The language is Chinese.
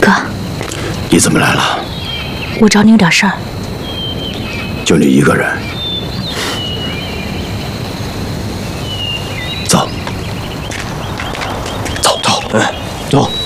哥， 你怎么来了？ 我找你有点事儿。 就你一个人？走，走，走，走。